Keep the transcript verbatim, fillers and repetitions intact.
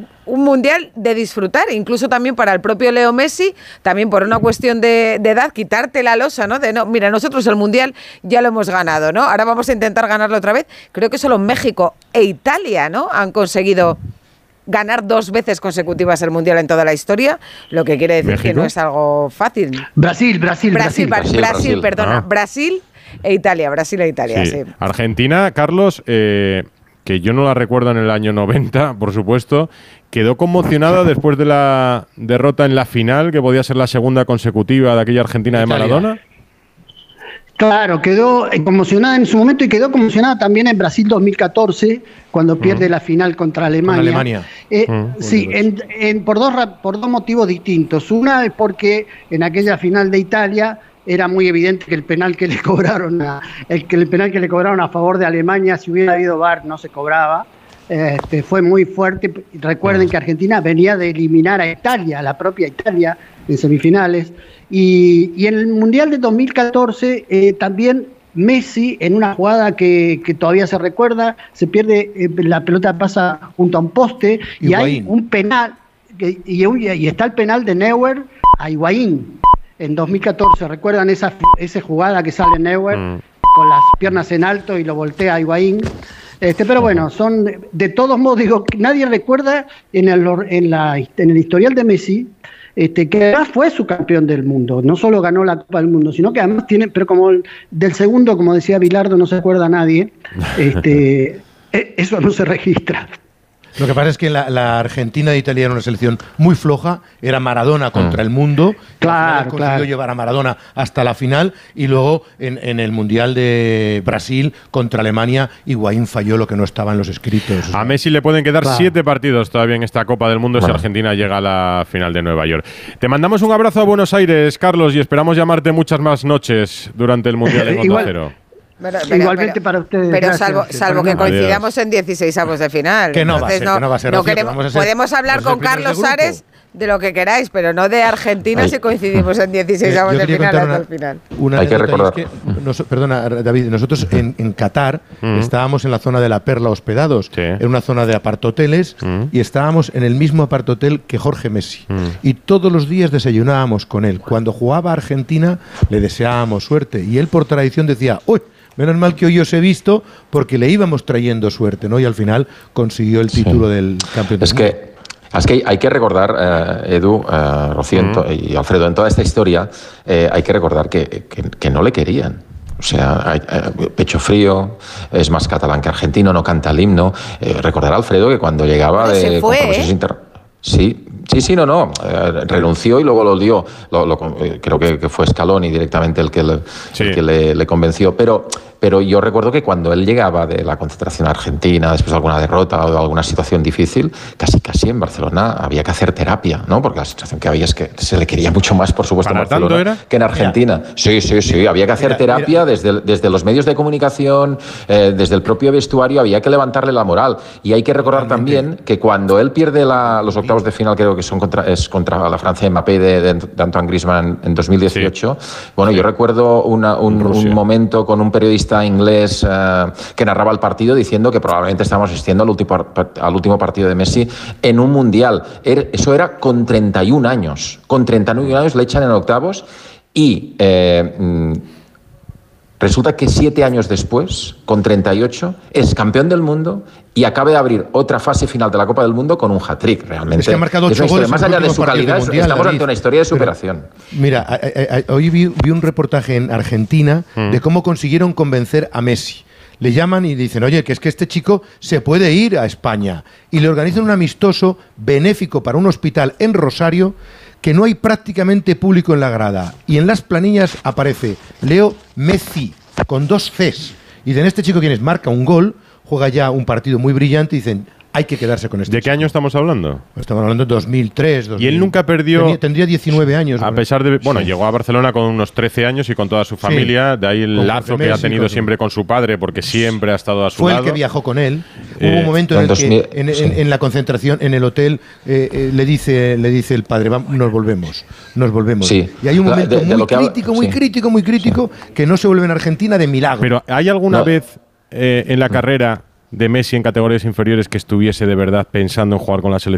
un mundial de disfrutar, incluso también para el propio Leo Messi, también por una cuestión de, de edad, quitarte la losa, ¿no? De no, mira, nosotros el mundial ya lo hemos ganado, ¿no? Ahora vamos a intentar ganarlo otra vez. Creo que solo México e Italia, ¿no?, han conseguido ganar dos veces consecutivas el mundial en toda la historia, lo que quiere decir ¿México? Que no es algo fácil. Brasil, Brasil, Brasil, Brasil, Brasil, Brasil, Brasil perdona, ah. Brasil e Italia, Brasil e Italia, sí. sí. Argentina, Carlos, eh, que yo no la recuerdo en el año noventa, por supuesto, quedó conmocionada después de la derrota en la final, que podía ser la segunda consecutiva de aquella Argentina de Maradona. Claro, quedó conmocionada en su momento y quedó conmocionada también en Brasil dos mil catorce, cuando uh-huh. pierde la final contra Alemania. Con Alemania. Eh, uh-huh. Sí, en, en, por, dos, por dos motivos distintos. Una es porque en aquella final de Italia era muy evidente que el penal que le cobraron a, el, que el penal que le cobraron a favor de Alemania, si hubiera habido V A R, no se cobraba. Este, fue muy fuerte. Recuerden uh-huh. que Argentina venía de eliminar a Italia, a la propia Italia, en semifinales. Y, y en el Mundial de dos mil catorce eh, también Messi, en una jugada que, que todavía se recuerda, se pierde, eh, la pelota pasa junto a un poste y Higuaín. Hay un penal, y, y, y está el penal de Neuer a Higuaín en dos mil catorce. ¿Recuerdan esa, esa jugada que sale Neuer mm. con las piernas en alto y lo voltea a Higuaín? Este, pero bueno, son de, de todos modos, digo, nadie recuerda en el, en la, en el historial de Messi Este, que además fue su campeón del mundo, no solo ganó la Copa del Mundo, sino que además tiene, pero como el, del segundo, como decía Bilardo, no se acuerda nadie, este, eso no se registra. Lo que pasa es que la, la Argentina de Italia era una selección muy floja, era Maradona contra el mundo, claro, consiguió claro. llevar a Maradona hasta la final, y luego en, en el Mundial de Brasil contra Alemania, Higuaín falló lo que no estaba en los escritos. A Messi le pueden quedar claro. siete partidos todavía en esta Copa del Mundo bueno. si Argentina llega a la final de Nueva York. Te mandamos un abrazo a Buenos Aires, Carlos, y esperamos llamarte muchas más noches durante el Mundial de Onda Cero. Pero, pero, Igualmente pero, para ustedes. Pero gracias, salvo, salvo que coincidamos en dieciseisavos de final. Que no Entonces, va a ser, no, que no va a ser. No Rocío, queremos, vamos a ser, podemos hablar con Carlos Sares de lo que queráis, pero no de Argentina Ay. si coincidimos en dieciseisavos de final hasta el final. Una Hay que recordar. Es que, nos, perdona, David, nosotros en, en Qatar mm. estábamos en la zona de la Perla hospedados, sí. en una zona de apartoteles, mm. y estábamos en el mismo apartotel que Jorge Messi. Mm. Y todos los días desayunábamos con él. Cuando jugaba a Argentina, le deseábamos suerte. Y él, por tradición, decía, ¡uy! Menos mal que hoy os he visto porque le íbamos trayendo suerte, ¿no? Y al final consiguió el título sí. del campeón del es mundo. Que, es que hay que recordar, eh, Edu, eh, Rocío mm. y Alfredo, en toda esta historia eh, hay que recordar que, que, que no le querían. O sea, hay, eh, pecho frío, es más catalán que argentino, no canta el himno. Eh, recordar, Alfredo, que cuando llegaba Pero de se fue, compromisos ¿eh? inter... Sí, sí, sí, no, no. Eh, renunció y luego lo dio. Lo, lo, eh, creo que, que fue Scaloni directamente el que le, sí. el que le, le convenció. Pero, pero yo recuerdo que cuando él llegaba de la concentración argentina, después de alguna derrota o de alguna situación difícil, casi casi en Barcelona había que hacer terapia, ¿no? Porque la situación que había es que se le quería mucho más, por supuesto, en Barcelona era? que en Argentina. Ya. Sí, sí, sí. Había que hacer mira, terapia mira. Desde, desde los medios de comunicación, eh, desde el propio vestuario, había que levantarle la moral. Y hay que recordar Realmente. también que cuando él pierde la, los octavos de final, creo que son contra, es contra la Francia de Mbappé de, de, de Antoine Griezmann en dos mil dieciocho. Sí. Bueno, sí. yo recuerdo una, un, un momento con un periodista inglés eh, que narraba el partido diciendo que probablemente estábamos asistiendo al último, al último partido de Messi en un mundial. Er, eso era con treinta y un años. Con treinta y un años le echan en octavos y eh, mm, resulta que siete años después, con treinta y ocho, es campeón del mundo y acaba de abrir otra fase final de la Copa del Mundo con un hat-trick. Realmente es que ha marcado ocho es goles. Más allá de su calidad, mundial, estamos David. ante una historia de superación. Pero, mira, a, a, a, hoy vi, vi un reportaje en Argentina mm. de cómo consiguieron convencer a Messi. Le llaman y dicen, oye, que es que este chico se puede ir a España. Y le organizan un amistoso benéfico para un hospital en Rosario, que no hay prácticamente público en la grada. Y en las planillas aparece Leo Messi, con dos Cs. Y dicen, este chico, ¿quién es? Marca un gol, juega ya un partido muy brillante y dicen, hay que quedarse con este ¿De chico. qué año estamos hablando? Estamos hablando de dos mil tres. dos mil. Y él nunca perdió... Tenía, tendría diecinueve años. A pesar de... Bueno, sí. llegó a Barcelona con unos trece años y con toda su familia. Sí. De ahí el con lazo que ha tenido con siempre con su padre, porque siempre ha estado a su Fue lado. Fue el que viajó con él. Eh, Hubo un momento en el que en, en, en la concentración, en el hotel, eh, eh, le dice le dice el padre, vamos, nos volvemos, nos volvemos. Sí. Y hay un momento de, de muy crítico, muy sí. crítico, muy crítico, que no se vuelve en Argentina de milagro. Pero ¿hay alguna no. vez eh, en la carrera de Messi en categorías inferiores que estuviese de verdad pensando en jugar con la selección